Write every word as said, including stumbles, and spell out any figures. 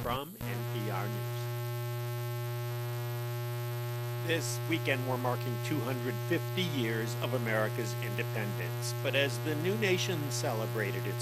from N P R News. This weekend, we're marking two hundred fifty years of America's independence. But as the new nation celebrated its